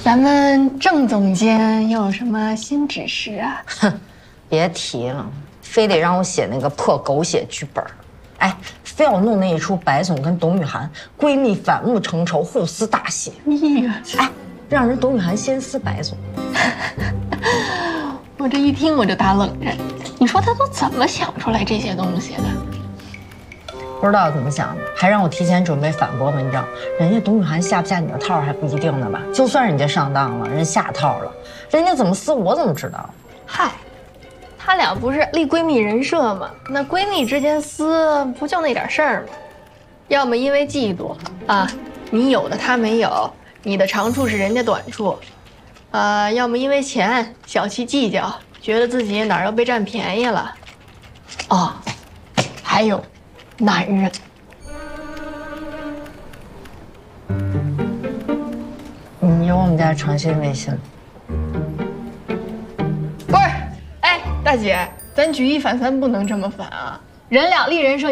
咱们郑总监又有什么新指示啊？ 哼，别提了，非得让我写那个破狗血剧本，哎，非要弄那一出白总跟董雨涵闺蜜反目成仇、互撕大写。哎，让人董雨涵先撕白总。 我这一听我就打冷战。你说他都怎么想出来这些东西的？ 不知道怎么想的，还让我提前准备反驳文章。人家董雨涵下不下你的套还不一定呢吧？就算人家上当了，人下套了，人家怎么撕我怎么知道？ 嗨，他俩不是立闺蜜人设吗？那闺蜜之间撕不就那点事儿吗？要么因为嫉妒啊，你有的他没有，你的长处是人家短处，要么因为钱小气计较，觉得自己哪儿又被占便宜了。哦，还有。男人， 你有我们家长信微信？ 不是，哎，大姐，咱举一反三不能这么反啊！人俩立人设。